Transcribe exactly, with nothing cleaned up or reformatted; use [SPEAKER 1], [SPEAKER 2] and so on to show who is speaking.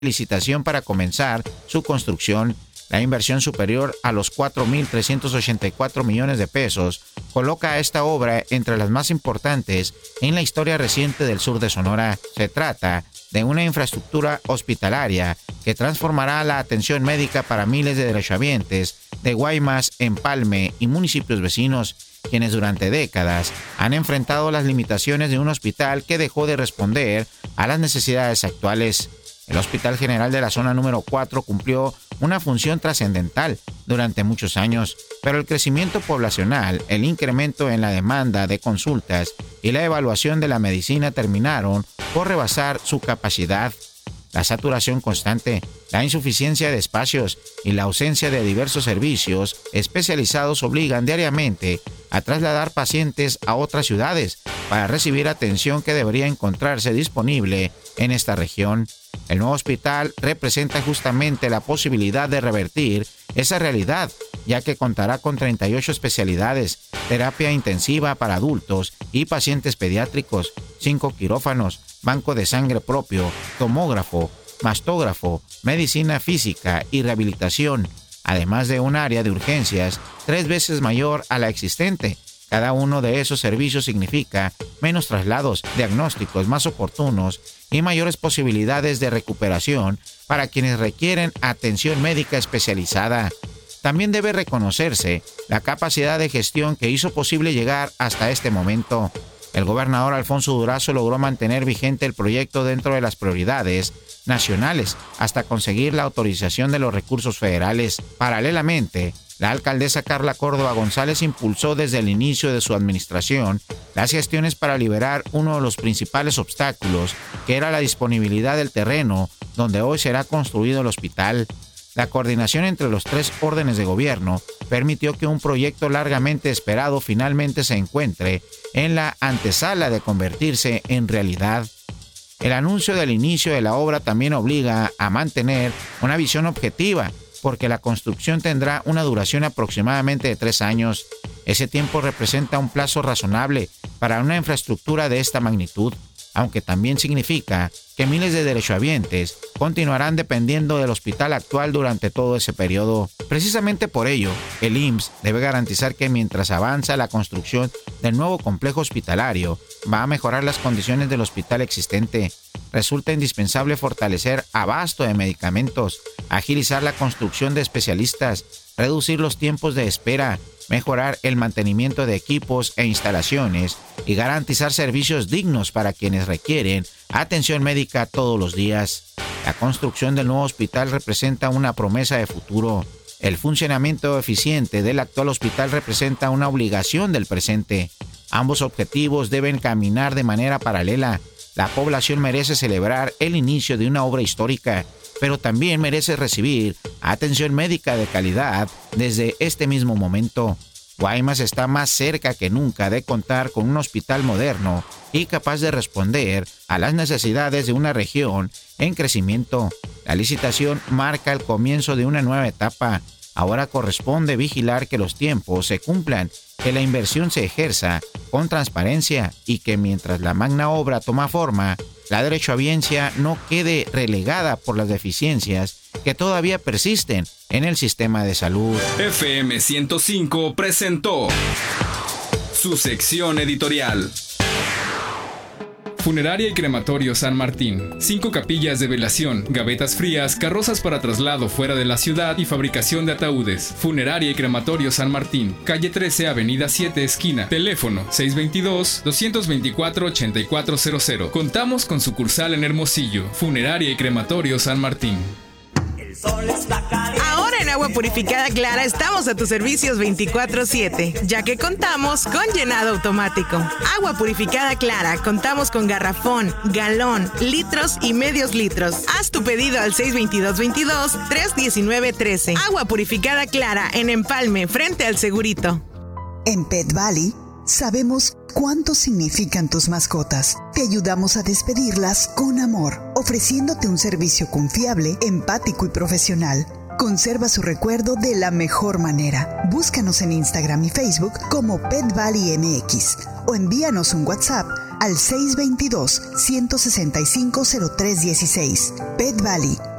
[SPEAKER 1] licitación para comenzar su construcción. La inversión superior a los cuatro mil trescientos ochenta y cuatro millones de pesos coloca a esta obra entre las más importantes en la historia reciente del sur de Sonora. Se trata de una infraestructura hospitalaria que transformará la atención médica para miles de derechohabientes de Guaymas, Empalme y municipios vecinos, quienes durante décadas han enfrentado las limitaciones de un hospital que dejó de responder a las necesidades actuales. El Hospital General de la Zona número cuatro cumplió una función trascendental durante muchos años, pero el crecimiento poblacional, el incremento en la demanda de consultas y la evaluación de la medicina terminaron por rebasar su capacidad. La saturación constante, la insuficiencia de espacios y la ausencia de diversos servicios especializados obligan diariamente a trasladar pacientes a otras ciudades para recibir atención que debería encontrarse disponible en esta región. El nuevo hospital representa justamente la posibilidad de revertir esa realidad, ya que contará con treinta y ocho especialidades, terapia intensiva para adultos y pacientes pediátricos, cinco quirófanos, banco de sangre propio, tomógrafo, mastógrafo, medicina física y rehabilitación, además de un área de urgencias tres veces mayor a la existente. Cada uno de esos servicios significa menos traslados, diagnósticos más oportunos y mayores posibilidades de recuperación para quienes requieren atención médica especializada. También debe reconocerse la capacidad de gestión que hizo posible llegar hasta este momento. El gobernador Alfonso Durazo logró mantener vigente el proyecto dentro de las prioridades nacionales hasta conseguir la autorización de los recursos federales. Paralelamente, la alcaldesa Carla Córdoba González impulsó desde el inicio de su administración las gestiones para liberar uno de los principales obstáculos, que era la disponibilidad del terreno donde hoy será construido el hospital. La coordinación entre los tres órdenes de gobierno permitió que un proyecto largamente esperado finalmente se encuentre en la antesala de convertirse en realidad. El anuncio del inicio de la obra también obliga a mantener una visión objetiva, porque la construcción tendrá una duración aproximadamente de tres años. Ese tiempo representa un plazo razonable para una infraestructura de esta magnitud, aunque también significa que miles de derechohabientes continuarán dependiendo del hospital actual durante todo ese periodo. Precisamente por ello, el I M S S debe garantizar que mientras avanza la construcción del nuevo complejo hospitalario, va a mejorar las condiciones del hospital existente. Resulta indispensable fortalecer abasto de medicamentos, agilizar la construcción de especialistas, reducir los tiempos de espera, mejorar el mantenimiento de equipos e instalaciones y garantizar servicios dignos para quienes requieren atención médica todos los días. La construcción del nuevo hospital representa una promesa de futuro. El funcionamiento eficiente del actual hospital representa una obligación del presente. Ambos objetivos deben caminar de manera paralela. La población merece celebrar el inicio de una obra histórica, pero también merece recibir atención médica de calidad desde este mismo momento. Guaymas está más cerca que nunca de contar con un hospital moderno y capaz de responder a las necesidades de una región en crecimiento. La licitación marca el comienzo de una nueva etapa. Ahora corresponde vigilar que los tiempos se cumplan, que la inversión se ejerza con transparencia y que mientras la magna obra toma forma, la derechohabiencia no quede relegada por las deficiencias que todavía persisten en el sistema de salud.
[SPEAKER 2] F M ciento cinco presentó su sección editorial. Funeraria y Crematorio San Martín. Cinco capillas de velación, gavetas frías, carrozas para traslado fuera de la ciudad y fabricación de ataúdes. Funeraria y Crematorio San Martín. Calle trece, Avenida siete, esquina. Teléfono seis dos dos, dos dos cuatro, ocho cuatro cero cero. Contamos con sucursal en Hermosillo. Funeraria y Crematorio San Martín.
[SPEAKER 3] Ahora en Agua Purificada Clara estamos a tus servicios veinticuatro siete, ya que contamos con llenado automático. Agua Purificada Clara, contamos con garrafón, galón, litros y medios litros. Haz tu pedido al seis dos dos, veintidós, tres diecinueve, trece. Agua Purificada Clara en Empalme, frente al Segurito.
[SPEAKER 4] En Pet Valley sabemos cuánto significan tus mascotas. Te ayudamos a despedirlas con amor, ofreciéndote un servicio confiable, empático y profesional. Conserva su recuerdo de la mejor manera. Búscanos en Instagram y Facebook como Pet Valley M X o envíanos un WhatsApp al seis dos dos, uno seis cinco, cero tres uno seis. Pet Valley.